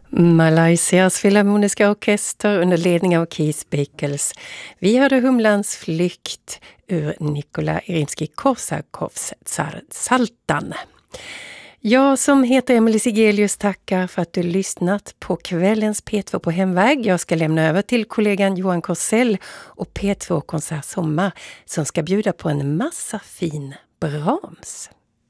Malaysias filharmoniska orkester under ledning av Keith Bickles. Vi hörde Humlans flykt ur Nikolaj Rimskij-Korsakovs Tsar Zaltan. Jag som heter Emelie Sigelius tackar för att du lyssnat på kvällens P2 på hemväg. Jag ska lämna över till kollegan Johan Korsell och P2 Konsert Sommar som ska bjuda på en massa fin Brahms.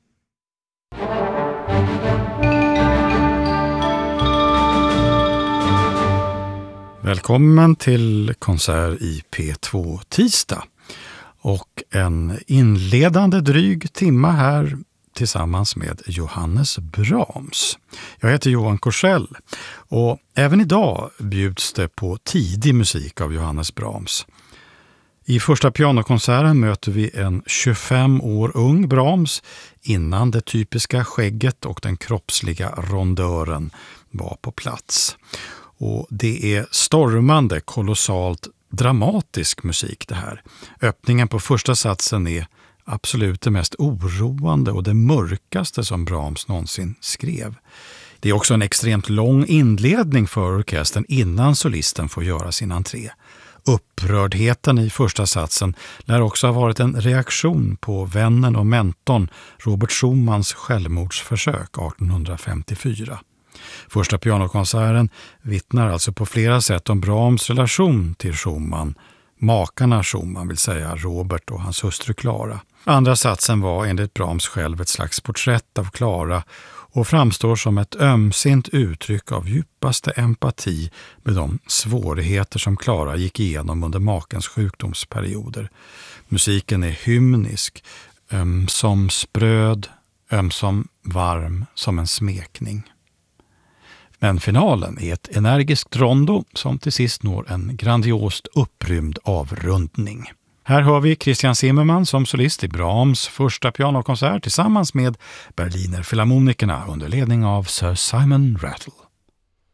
Välkommen till konsert i P2 tisdag och en inledande dryg timma här tillsammans med Johannes Brahms. Jag heter Johan Korsell och även idag bjuds det på tidig musik av Johannes Brahms. I första pianokonserten möter vi en 25 år ung Brahms innan det typiska skägget och den kroppsliga rondören var på plats. Och det är stormande, kolossalt dramatisk musik det här. Öppningen på första satsen är absolut det mest oroande och det mörkaste som Brahms någonsin skrev. Det är också en extremt lång inledning för orkestern innan solisten får göra sin entré. Upprördheten i första satsen lär också ha varit en reaktion på vännen och mentorn Robert Schumans självmordsförsök 1854. Första pianokonserten vittnar alltså på flera sätt om Brahms relation till Schumann, makarna Schumann vill säga Robert och hans hustru Clara. Andra satsen var enligt Brahms själv ett slags porträtt av Clara och framstår som ett ömsint uttryck av djupaste empati med de svårigheter som Clara gick igenom under makens sjukdomsperioder. Musiken är hymnisk, ömsom spröd, ömsom varm som en smekning. Men finalen är ett energiskt rondo som till sist når en grandiost upprymd avrundning. Här hör vi Christian Zimmermann som solist i Brahms första pianokonsert tillsammans med Berliner Philharmonikerna under ledning av Sir Simon Rattle.